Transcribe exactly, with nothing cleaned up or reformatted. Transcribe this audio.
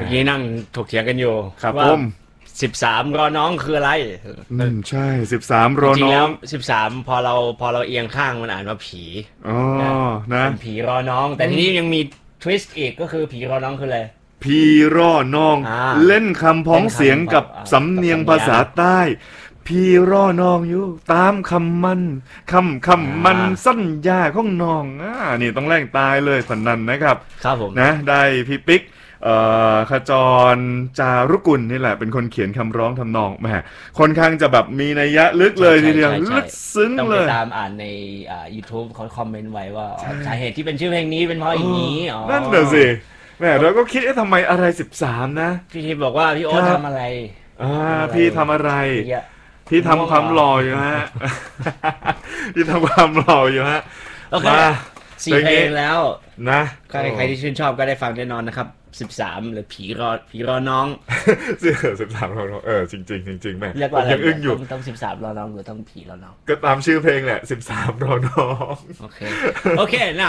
กี้นั่งถกเถียงกันอยู่ครับว่าผมสิบสามรอน้องคืออะไรอืมใช่สิบสามรอจริงๆน้แล้อวงสิบสามพอเราพอเราเอียงข้างมันอ่านว่าผีอ๋อนะเป็นผีรอน้อง แต่ทีนี้ยังมีทวิสต์อีกก็คือผีรอน้องคืออะไรพี่รอน้องอ่าเล่นคำพ้องเสียงกับเล่นคำสำเนียงกับภาษาสำเนียงใต้ พี่รอน้องอยู่ ตามคำมันคำคำมันอ่าสัญญาของน้องอ่านี่ต้องแรงตายเลยสันนันนะครับครับผมนะได้พี่ปิ๊กเอ่อขจรจารุกุลนี่แหละเป็นคนเขียนคำร้องทำนองแหมค่อนข้างจะแบบมีนัยยะลึกเลยทีเดียวใช่ใช่ใช่ลึกซึ้งต้องเลไปยตามอ่านในอ่า YouTube เขาคอมเมนต์ไว้ว่าอ๋อสาเหตุที่เป็นชื่อเพลงนี้เป็นเพราะอย่างนี้อ๋อนั่นน่ะสิแหมเราก็คิดเอ๊ะทำไมอะไรสิบสามนะพี่ทิพย์บอกว่าพี่โอ๊ตครับทำอะไรอ่าพี่ทำอะไรเยอะพี่ทำความหล่ออยู่ฮะ พี่ทำความหล่ออยู่ฮะโอเคมาสี่เพลงแล้วนะใครใครที่ชื่นชอบก็ได้ฟังแน่นอนนะครับสิบสามหรือผีรอผีรอน้องเสื้อสิบสามเราเออจริงจริงจริงๆแม่เรียกว่าอะไรยังอึ้งอยู่ต้องต้องสิบสามรอน้องหรือต้องผีรอน้องก็ตามชื่อเพลงแหละสิบสามรอน้องโอเค โอเคนะ